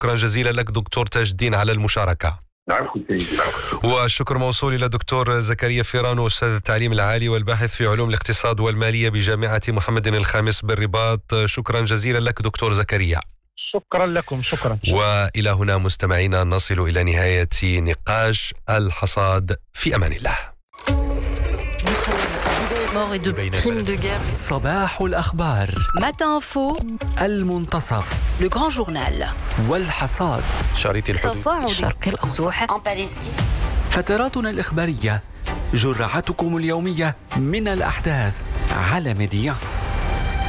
شكرا جزيلا لك دكتور تاج الدين على المشاركة. والشكر موصول إلى دكتور زكريا فيرانو، أستاذ التعليم العالي والباحث في علوم الاقتصاد والمالية بجامعة محمد الخامس بالرباط. شكرا جزيلا لك دكتور زكريا. شكرا لكم. شكرا. وإلى هنا مستمعينا نصل إلى نهاية نقاش الحصاد. في أمان الله. صباح الأخبار، Matin Info, المنتصف، Le Grand Journal, والحصاد، شريط الحدود، تصاعد الشرق الأوسط en Palestine. فتراتنا الإخبارية، جرعتكم اليومية من الأحداث على ميديا.